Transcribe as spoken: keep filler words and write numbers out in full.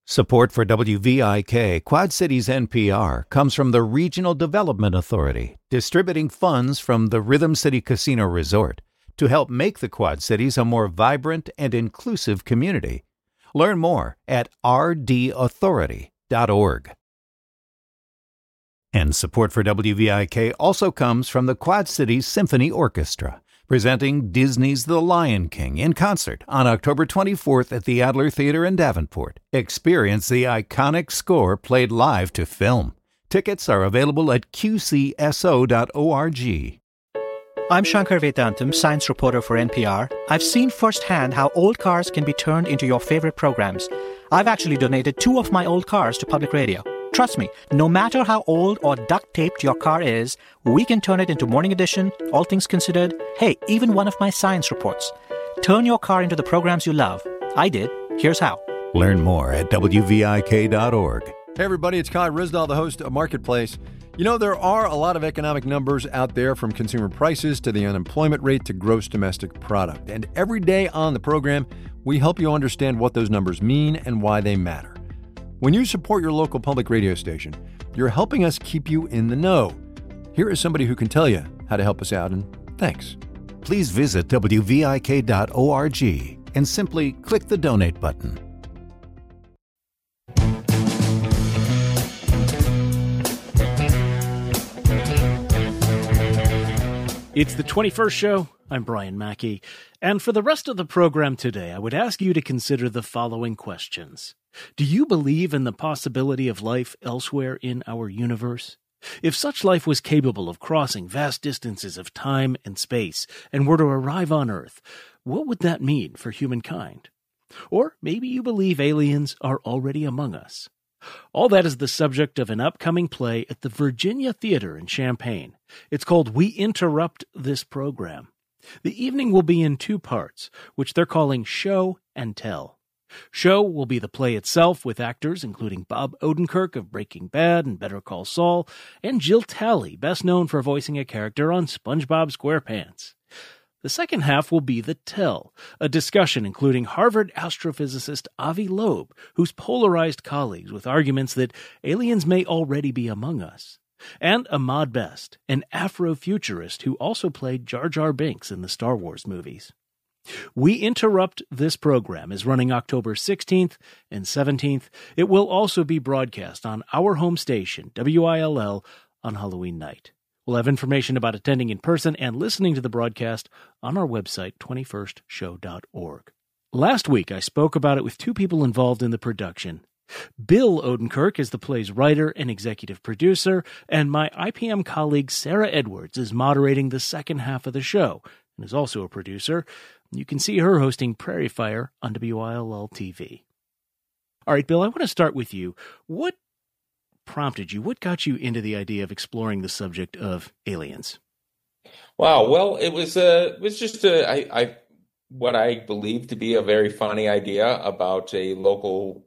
Support for W V I K Quad Cities N P R comes from the Regional Development Authority, distributing funds from the Rhythm City Casino Resort to help make the Quad Cities a more vibrant and inclusive community. Learn more at r d authority dot org. And support for W V I K also comes from the Quad Cities Symphony Orchestra, presenting Disney's The Lion King in concert on October twenty-fourth at the Adler Theater in Davenport. Experience the iconic score played live to film. Tickets are available at q c s o dot org. I'm Shankar Vedantam, science reporter for N P R. I've seen firsthand how old cars can be turned into your favorite programs. I've actually donated two of my old cars to public radio. Trust me, no matter how old or duct-taped your car is, we can turn it into Morning Edition, All Things Considered, hey, even one of my science reports. Turn your car into the programs you love. I did. Here's how. Learn more at w v i k dot org. Hey everybody, it's Kai Risdal, the host of Marketplace. You know, there are a lot of economic numbers out there, from consumer prices to the unemployment rate to gross domestic product. And every day on the program, we help you understand what those numbers mean and why they matter. When you support your local public radio station, you're helping us keep you in the know. Here is somebody who can tell you how to help us out, and thanks. Please visit w v i k dot org and simply click the donate button. It's the twenty-first show. I'm Brian Mackey. And for the rest of the program today, I would ask you to consider the following questions. Do you believe in the possibility of life elsewhere in our universe? If such life was capable of crossing vast distances of time and space and were to arrive on Earth, what would that mean for humankind? Or maybe you believe aliens are already among us. All that is the subject of an upcoming play at the Virginia Theater in Champaign. It's called We Interrupt This Program. The evening will be in two parts, which they're calling Show and Tell. Show will be the play itself, with actors including Bob Odenkirk of Breaking Bad and Better Call Saul, and Jill Talley, best known for voicing a character on SpongeBob SquarePants. The second half will be the Tell, a discussion including Harvard astrophysicist Avi Loeb, who's polarized colleagues with arguments that aliens may already be among us, and Ahmad Best, an Afrofuturist who also played Jar Jar Binks in the Star Wars movies. We Interrupt This Program is running October sixteenth and seventeenth. It will also be broadcast on our home station, W I L L, on Halloween night. We'll have information about attending in person and listening to the broadcast on our website, twenty-first show dot org. Last week, I spoke about it with two people involved in the production. Bill Odenkirk is the play's writer and executive producer, and my I P M colleague Sarah Edwards is moderating the second half of the show and is also a producer. You can see her hosting Prairie Fire on W I L L T V. All right, Bill, I want to start with you. What prompted you? What got you into the idea of exploring the subject of aliens? Wow. Well, it was uh, it was just a, I, I, what I believe to be a very funny idea about a local